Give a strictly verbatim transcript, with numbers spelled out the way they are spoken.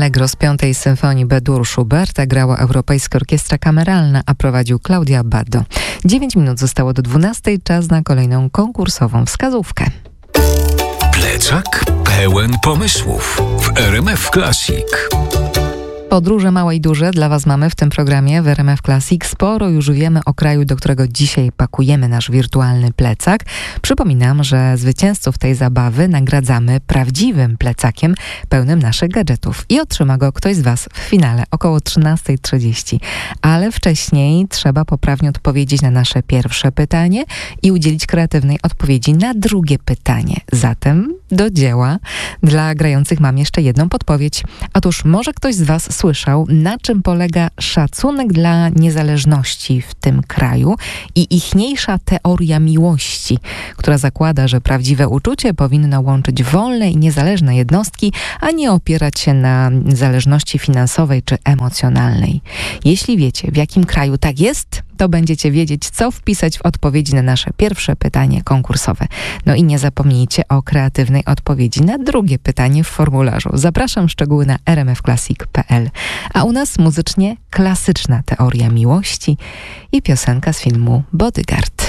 Allegro z piątej symfonii B-dur Schuberta grała Europejska Orkiestra Kameralna, a prowadził Claudio Abbado. dziewięć minut zostało do dwunastej, czas na kolejną konkursową wskazówkę. Plecak pełen pomysłów w R M F Classic. Podróże małe i duże dla Was mamy w tym programie w R M F Classic. Sporo już wiemy o kraju, do którego dzisiaj pakujemy nasz wirtualny plecak. Przypominam, że zwycięzców tej zabawy nagradzamy prawdziwym plecakiem pełnym naszych gadżetów. I otrzyma go ktoś z Was w finale około trzynasta trzydzieści. Ale wcześniej trzeba poprawnie odpowiedzieć na nasze pierwsze pytanie i udzielić kreatywnej odpowiedzi na drugie pytanie. Zatem do dzieła. Dla grających mam jeszcze jedną podpowiedź. Otóż może ktoś z Was słyszał, na czym polega szacunek dla niezależności w tym kraju i ichniejsza teoria miłości, która zakłada, że prawdziwe uczucie powinno łączyć wolne i niezależne jednostki, a nie opierać się na zależności finansowej czy emocjonalnej. Jeśli wiecie, w jakim kraju tak jest, to będziecie wiedzieć, co wpisać w odpowiedzi na nasze pierwsze pytanie konkursowe. No i nie zapomnijcie o kreatywnej odpowiedzi na drugie pytanie w formularzu. Zapraszam, szczegóły na r m f classic kropka p l. A u nas muzycznie klasyczna teoria miłości i piosenka z filmu Bodyguard.